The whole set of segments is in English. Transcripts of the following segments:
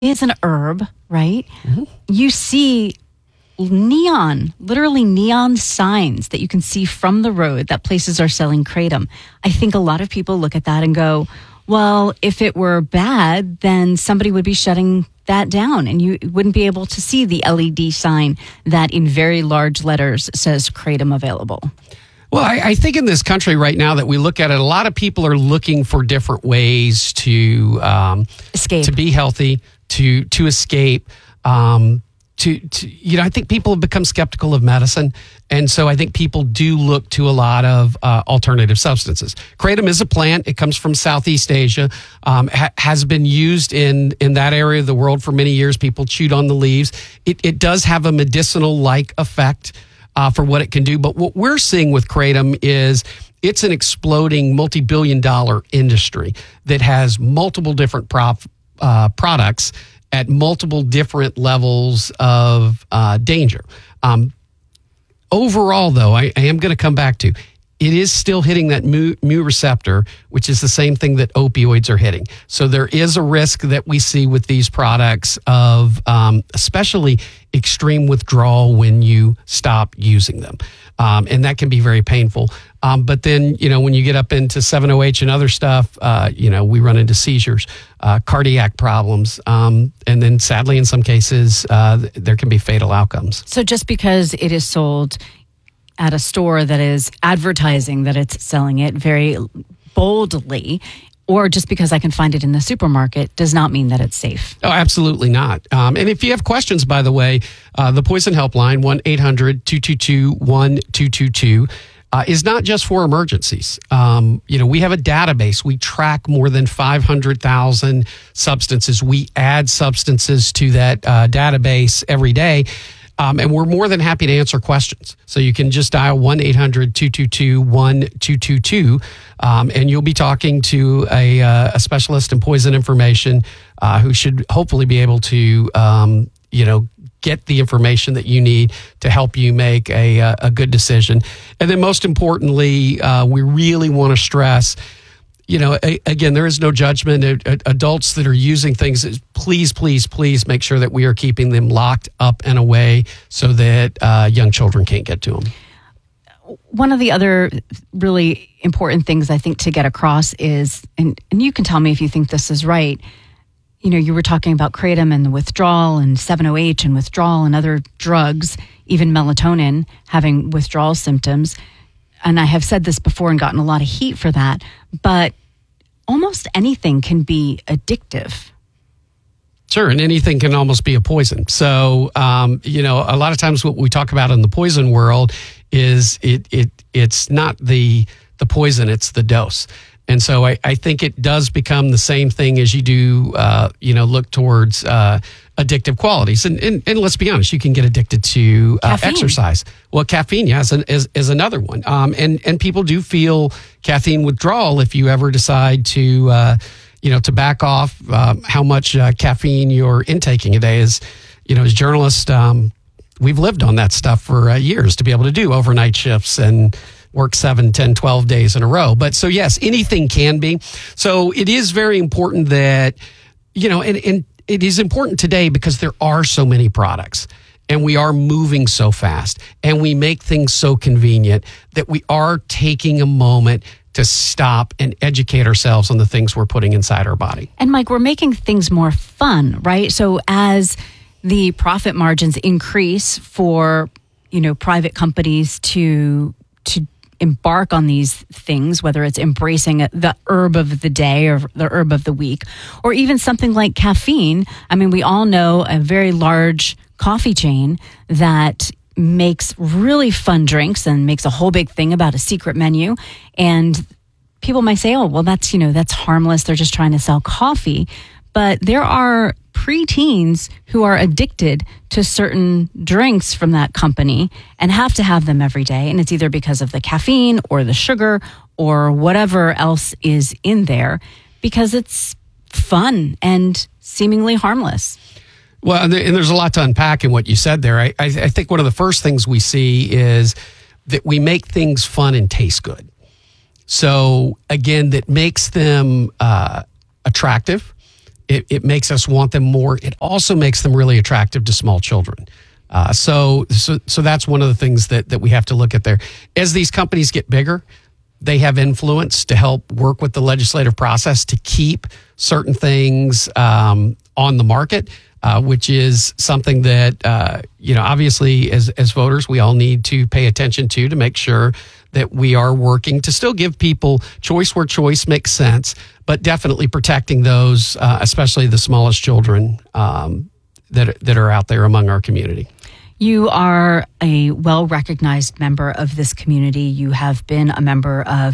is an herb, right? Mm-hmm. You see literally neon signs that you can see from the road that places are selling kratom. I think a lot of people look at that and go, well, if it were bad, then somebody would be shutting that down and you wouldn't be able to see the LED sign that in very large letters says kratom available. Well, I think in this country right now that we look at it, a lot of people are looking for different ways to escape, to be healthy, to escape. I think people have become skeptical of medicine. And so I think people do look to a lot of alternative substances. Kratom is a plant. It comes from Southeast Asia, has been used in that area of the world for many years. People chewed on the leaves. It does have a medicinal-like effect for what it can do. But what we're seeing with kratom is it's an exploding multi-billion-dollar industry that has multiple different products at multiple different levels of danger. Overall, though, I am going to come back to, it is still hitting that mu receptor, which is the same thing that opioids are hitting. So there is a risk that we see with these products of especially extreme withdrawal when you stop using them. And that can be very painful. But then, when you get up into 7-OH and other stuff, we run into seizures, cardiac problems. And then sadly, in some cases, there can be fatal outcomes. So just because it is sold at a store that is advertising that it's selling it very boldly, or just because I can find it in the supermarket, does not mean that it's safe. Oh, absolutely not. And if you have questions, by the way, the Poison Helpline, 1-800-222-1222, is not just for emergencies. We have a database. We track more than 500,000 substances. We add substances to that database every day. And we're more than happy to answer questions. So you can just dial 1-800-222-1222, and you'll be talking to a specialist in poison information who should hopefully be able to, get the information that you need to help you make a good decision. And then most importantly, we really want to stress, again, there is no judgment. Adults that are using things, please, please, please make sure that we are keeping them locked up and away so that young children can't get to them. One of the other really important things I think to get across is, and you can tell me if you think this is right, you were talking about kratom and the withdrawal and 7-OH and withdrawal and other drugs, even melatonin having withdrawal symptoms. And I have said this before and gotten a lot of heat for that, but almost anything can be addictive. Sure, and anything can almost be a poison. So, a lot of times what we talk about in the poison world is it's not the poison, it's the dose. And so I think it does become the same thing as you do, look towards addictive qualities. And let's be honest, you can get addicted to exercise. Well, caffeine, is another one. And people do feel caffeine withdrawal if you ever decide to back off how much caffeine you're intaking a day. As journalists, we've lived on that stuff for years to be able to do overnight shifts and work 7, 10, 12 days in a row. But so yes, anything can be. So it is very important that, and it is important today because there are so many products and we are moving so fast and we make things so convenient that we are taking a moment to stop and educate ourselves on the things we're putting inside our body. And Mike, we're making things more fun, right? So as the profit margins increase for, private companies to embark on these things, whether it's embracing the herb of the day or the herb of the week, or even something like caffeine. I mean, we all know a very large coffee chain that makes really fun drinks and makes a whole big thing about a secret menu. And people might say, oh, well, that's harmless. They're just trying to sell coffee. But there are preteens who are addicted to certain drinks from that company and have to have them every day. And it's either because of the caffeine or the sugar or whatever else is in there, because it's fun and seemingly harmless. Well, and there's a lot to unpack in what you said there. I think one of the first things we see is that we make things fun and taste good. So again, that makes them attractive. It makes us want them more. It also makes them really attractive to small children. So that's one of the things that we have to look at there. As these companies get bigger, they have influence to help work with the legislative process to keep certain things on the market, which is something that, obviously as voters, we all need to pay attention to make sure that we are working to still give people choice where choice makes sense, but definitely protecting those, especially the smallest children that are out there among our community. You are a well-recognized member of this community. You have been a member of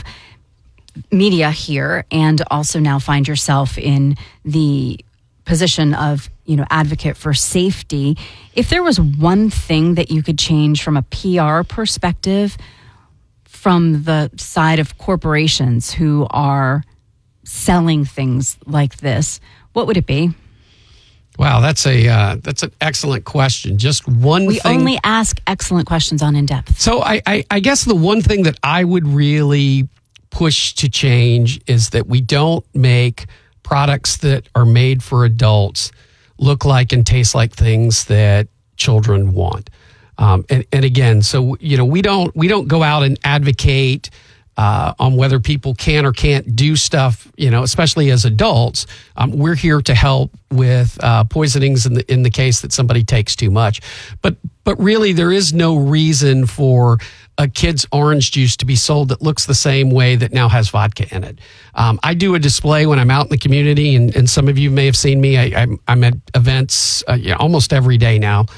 media here and also now find yourself in the position of, advocate for safety. If there was one thing that you could change from a PR perspective from the side of corporations who are selling things like this, what would it be? Wow, that's an excellent question. Just one thing. We only ask excellent questions on In Depth. So I guess the one thing that I would really push to change is that we don't make products that are made for adults look like and taste like things that children want. And again, so we don't go out and advocate on whether people can or can't do stuff, especially as adults. We're here to help with poisonings in the case that somebody takes too much. But really, there is no reason for a kid's orange juice to be sold that looks the same way that now has vodka in it. I do a display when I'm out in the community, and some of you may have seen me. I'm at events almost every day now.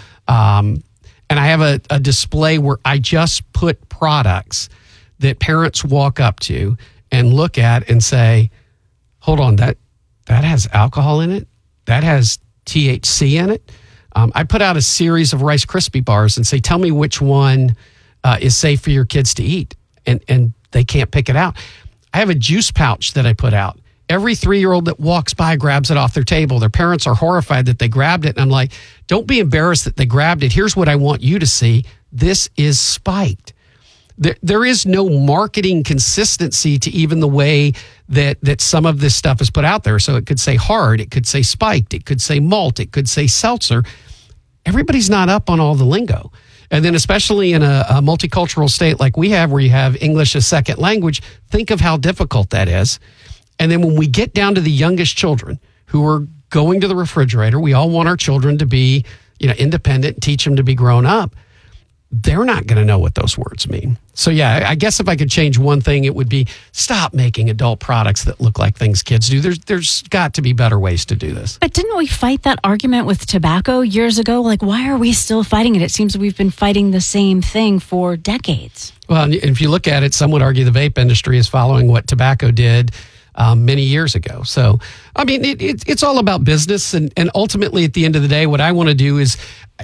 And I have a display where I just put products that parents walk up to and look at and say, hold on, that has alcohol in it? That has THC in it? I put out a series of Rice Krispie bars and say, tell me which one is safe for your kids to eat. And they can't pick it out. I have a juice pouch that I put out. Every 3-year-old that walks by grabs it off their table. Their parents are horrified that they grabbed it. And I'm like, don't be embarrassed that they grabbed it. Here's what I want you to see. This is spiked. There is no marketing consistency to even the way that some of this stuff is put out there. So it could say hard, it could say spiked, it could say malt, it could say seltzer. Everybody's not up on all the lingo. And then especially in a multicultural state like we have, where you have English as second language, think of how difficult that is. And then when we get down to the youngest children who are going to the refrigerator, we all want our children to be, independent and teach them to be grown up. They're not going to know what those words mean. So yeah, I guess if I could change one thing, it would be stop making adult products that look like things kids do. There's got to be better ways to do this. But didn't we fight that argument with tobacco years ago? Like, why are we still fighting it? It seems we've been fighting the same thing for decades. Well, if you look at it, some would argue the vape industry is following what tobacco did many years ago. So, I mean, it's all about business. And ultimately, at the end of the day, what I want to do is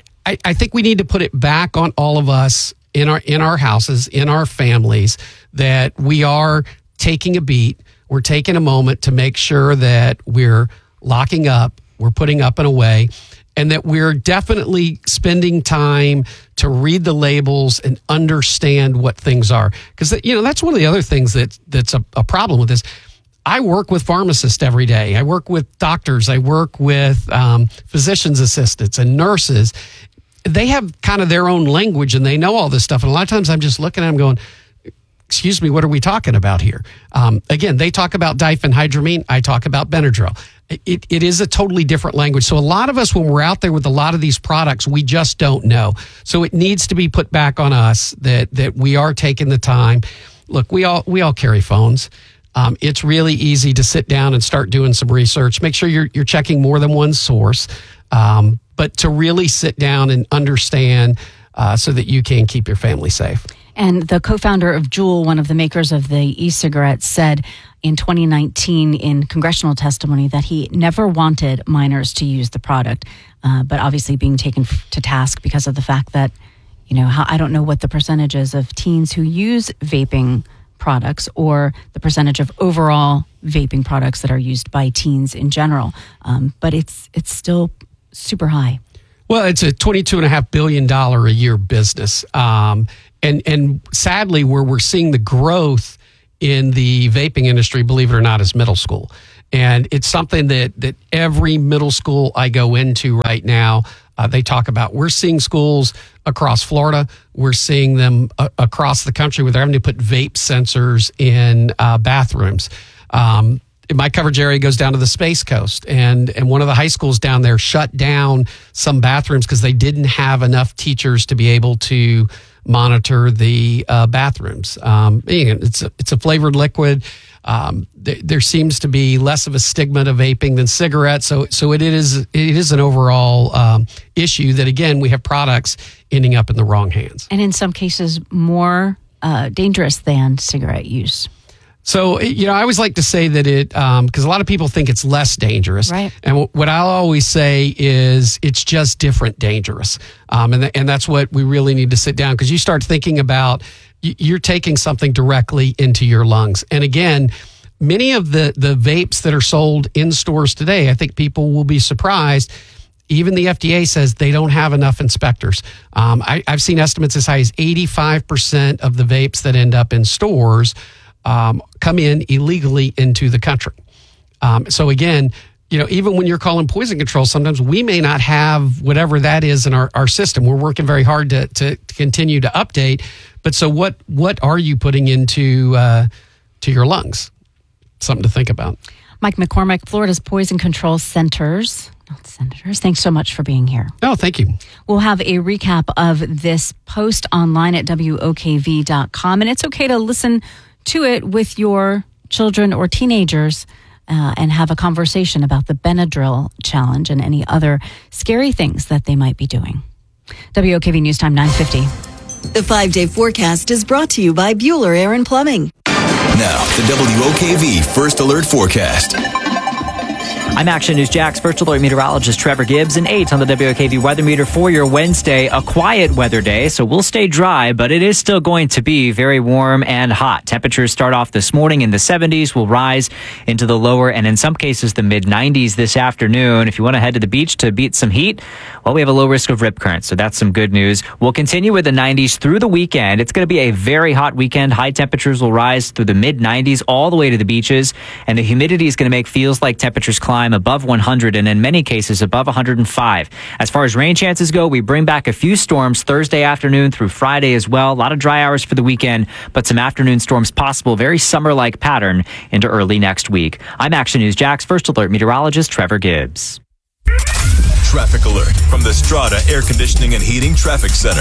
I think we need to put it back on all of us in our houses, in our families, that we are taking a beat. We're taking a moment to make sure that we're locking up, we're putting up and away, and that we're definitely spending time to read the labels and understand what things are. Because, that's one of the other things that's a problem with this. I work with pharmacists every day. I work with doctors. I work with physician's assistants and nurses. They have kind of their own language and they know all this stuff. And a lot of times I'm just looking at them going, excuse me, what are we talking about here? Again, they talk about diphenhydramine. I talk about Benadryl. It is a totally different language. So a lot of us, when we're out there with a lot of these products, we just don't know. So it needs to be put back on us that we are taking the time. Look, we all carry phones. It's really easy to sit down and start doing some research. Make sure you're checking more than one source. But to really sit down and understand so that you can keep your family safe. And the co-founder of Juul, one of the makers of the e-cigarettes, said in 2019 in congressional testimony that he never wanted minors to use the product, but obviously being taken to task because of the fact that, I don't know what the percentage is of teens who use vaping products or the percentage of overall vaping products that are used by teens in general. But it's still super high. Well, it's a $22.5 billion a year business. And sadly, where we're seeing the growth in the vaping industry, believe it or not, is middle school. And it's something that every middle school I go into right now, they talk about. We're seeing schools across Florida. We're seeing them across the country where they're having to put vape sensors in bathrooms. My coverage area goes down to the Space Coast, and one of the high schools down there shut down some bathrooms because they didn't have enough teachers to be able to monitor the bathrooms. It's a flavored liquid. There seems to be less of a stigma to vaping than cigarettes, so it is an overall issue that, again, we have products ending up in the wrong hands, and in some cases more dangerous than cigarette use. So, I always like to say that because a lot of people think it's less dangerous. Right. And what I'll always say is it's just different dangerous. And that's what we really need to sit down, because you start thinking about you're taking something directly into your lungs. And again, many of the vapes that are sold in stores today, I think people will be surprised. Even the FDA says they don't have enough inspectors. I've seen estimates as high as 85% of the vapes that end up in stores come in illegally into the country. So again, even when you're calling poison control, sometimes we may not have whatever that is in our system. We're working very hard to continue to update. But so what are you putting into to your lungs? Something to think about. Mike McCormick, Florida's Poison Control Centers. Not senators. Thanks so much for being here. Oh, thank you. We'll have a recap of this post online at WOKV.com. And it's okay to listen to it with your children or teenagers and have a conversation about the Benadryl challenge and any other scary things that they might be doing. WOKV News Time 9:50. The 5-day forecast is brought to you by Bueller Air and Plumbing. Now, the WOKV First Alert Forecast. I'm Action News Jax First Alert meteorologist Trevor Gibbs, and 8 on the WOKV weather meter for your Wednesday. A quiet weather day, so we'll stay dry, but it is still going to be very warm and hot. Temperatures start off this morning in the 70s, will rise into the lower and in some cases the mid-90s this afternoon. If you want to head to the beach to beat some heat, well, we have a low risk of rip currents, so that's some good news. We'll continue with the 90s through the weekend. It's going to be a very hot weekend. High temperatures will rise through the mid-90s all the way to the beaches, and the humidity is going to make feels-like temperatures climb above 100 and in many cases above 105. As far as rain chances go, we bring back a few storms Thursday afternoon through Friday as well. A lot of dry hours for the weekend, but some afternoon storms possible. Very summer-like pattern into early next week. I'm Action News Jax First Alert meteorologist Trevor Gibbs. Traffic alert from the Strata Air Conditioning and Heating Traffic Center.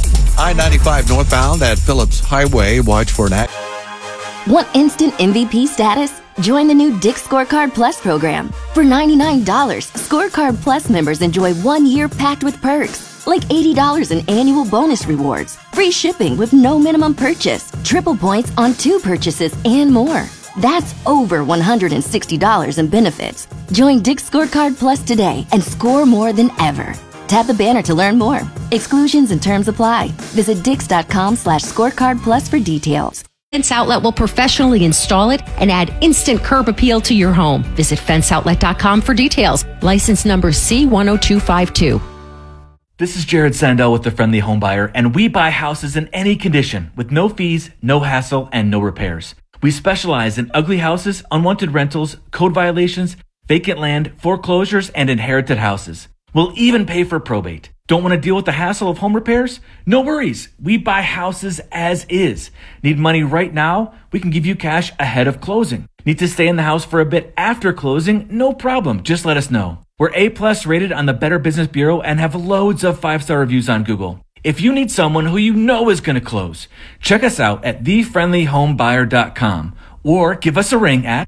I-95 northbound at Phillips Highway. Watch for an accident. Want instant MVP status? Join the new Dick's Scorecard Plus program. For $99, Scorecard Plus members enjoy 1 year packed with perks, like $80 in annual bonus rewards, free shipping with no minimum purchase, triple points on 2 purchases, and more. That's over $160 in benefits. Join Dick's Scorecard Plus today and score more than ever. Tap the banner to learn more. Exclusions and terms apply. Visit Dix.com/scorecard plus for details. Fence Outlet will professionally install it and add instant curb appeal to your home. Visit fenceoutlet.com for details. License number C10252. This is Jared Sandell with The Friendly Home Buyer, and we buy houses in any condition with no fees, no hassle, and no repairs. We specialize in ugly houses, unwanted rentals, code violations, vacant land, foreclosures, and inherited houses. We'll even pay for probate. Don't want to deal with the hassle of home repairs? No worries. We buy houses as is. Need money right now? We can give you cash ahead of closing. Need to stay in the house for a bit after closing? No problem. Just let us know. We're A+ rated on the Better Business Bureau and have loads of 5-star reviews on Google. If you need someone who you know is going to close, check us out at thefriendlyhomebuyer.com or give us a ring at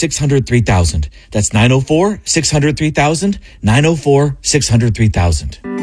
904-600-3000. That's 904-600-3000, 904-600-3000.